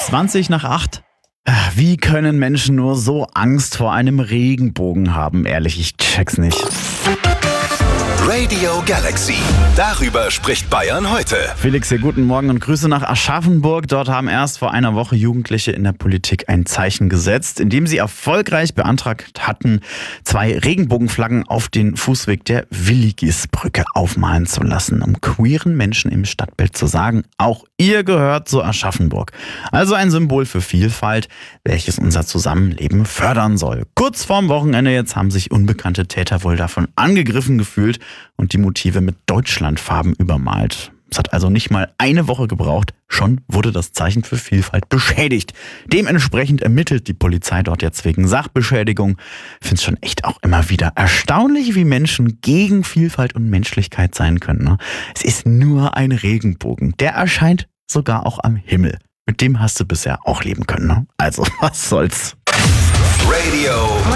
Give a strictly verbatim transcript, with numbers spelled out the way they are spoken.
zwanzig nach acht. Wie können Menschen nur so Angst vor einem Regenbogen haben? Ehrlich, ich check's nicht. Radio Galaxy. Darüber spricht Bayern heute. Felix hier, guten Morgen und Grüße nach Aschaffenburg. Dort haben erst vor einer Woche Jugendliche in der Politik ein Zeichen gesetzt, indem sie erfolgreich beantragt hatten, zwei Regenbogenflaggen auf den Fußweg der Willigis-Brücke aufmalen zu lassen, um queeren Menschen im Stadtbild zu sagen, auch ihr gehört zu Aschaffenburg. Also ein Symbol für Vielfalt, welches unser Zusammenleben fördern soll. Kurz vorm Wochenende jetzt haben sich unbekannte Täter wohl davon angegriffen gefühlt und die Motive mit Deutschlandfarben übermalt. Es hat also nicht mal eine Woche gebraucht, schon wurde das Zeichen für Vielfalt beschädigt. Dementsprechend ermittelt die Polizei dort jetzt wegen Sachbeschädigung. Ich finde es schon echt auch immer wieder erstaunlich, wie Menschen gegen Vielfalt und Menschlichkeit sein können. Ne? Es ist nur ein Regenbogen, der erscheint sogar auch am Himmel. Mit dem hast du bisher auch leben können. Ne? Also, was soll's? Radio